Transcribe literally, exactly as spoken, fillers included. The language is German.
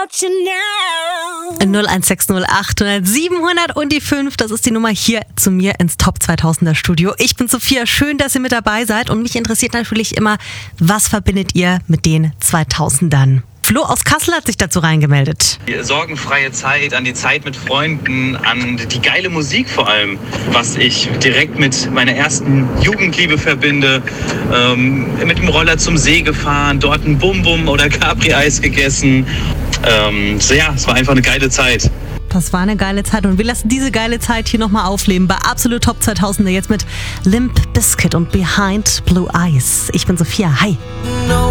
null eins sechs null achthundert siebenhundert und die fünf, das ist die Nummer hier zu mir ins Top zweitausender Studio. Ich bin Sophia, schön, dass ihr mit dabei seid und mich interessiert natürlich immer, was verbindet ihr mit den zweitausendern? Flo aus Kassel hat sich dazu reingemeldet. Die sorgenfreie Zeit, an die Zeit mit Freunden, an die geile Musik vor allem, was ich direkt mit meiner ersten Jugendliebe verbinde. Ähm, mit dem Roller zum See gefahren, dort ein Bum-Bum oder Capri-Eis gegessen. Ähm, so ja, es war einfach eine geile Zeit. Das war eine geile Zeit und wir lassen diese geile Zeit hier nochmal aufleben bei Absolut Top zweitausender jetzt mit Limp Bizkit und Behind Blue Eyes. Ich bin Sophia, hi.